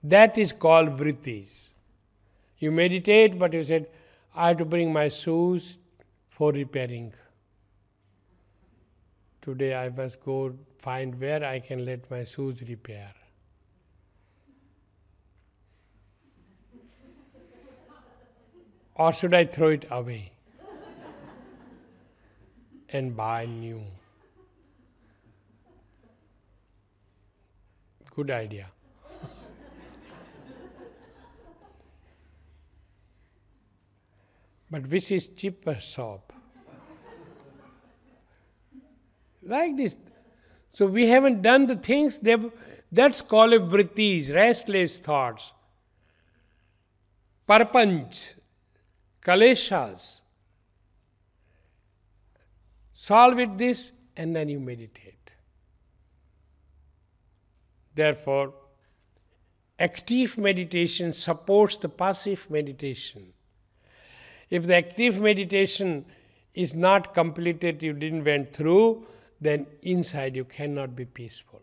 That is called vrittis. You meditate, but you said, I have to bring my shoes for repairing. Today I must go find where I can let my shoes repair. Or should I throw it away and buy new? Good idea. But which is cheaper shop? Like this. So we haven't done the things, that's called a vrittis, restless thoughts. Parpanch, kaleshas. Solve it this and then you meditate. Therefore, active meditation supports the passive meditation. If the active meditation is not completed, you didn't went through, then inside you cannot be peaceful.